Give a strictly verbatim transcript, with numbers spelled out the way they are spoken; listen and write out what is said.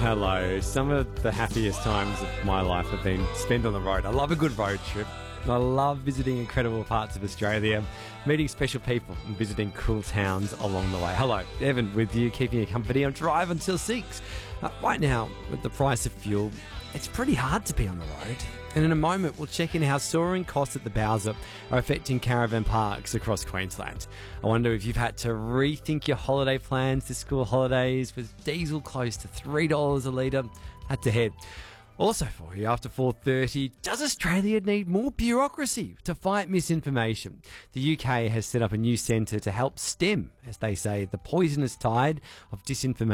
Hello. Some of the happiest times of my life have been spent on the road. I love a good road trip. I love visiting incredible parts of Australia, meeting special people and visiting cool towns along the way. Hello, Evan with you, keeping you company on Drive Until six. Uh, right now, with the price of fuel, it's pretty hard to be on the road. And in a moment, we'll check in how soaring costs at the Bowser are affecting caravan parks across Queensland. I wonder if you've had to rethink your holiday plans this school holidays with diesel close to three dollars a litre. Had to head. Also for you, after four thirty, does Australia need more bureaucracy to fight misinformation? The U K has set up a new centre to help stem, as they say, the poisonous tide of disinformation